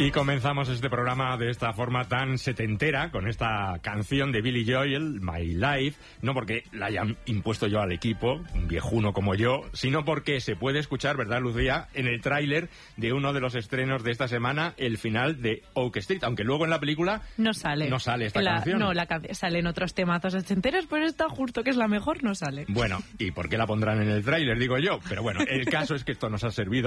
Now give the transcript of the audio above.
Y comenzamos este programa de esta forma tan setentera, con esta canción de Billy Joel, My Life, no porque la hayan impuesto yo al equipo, un viejuno como yo, sino porque se puede escuchar, ¿verdad, Lucía?, en el tráiler de uno de los estrenos de esta semana, el final de Oak Street, aunque luego en la película no sale esta canción. No, salen otros temazos ochenteros, pero esta justo que es la mejor no sale. Bueno, ¿y por qué la pondrán en el tráiler, digo yo? Pero bueno, el caso es que esto nos ha servido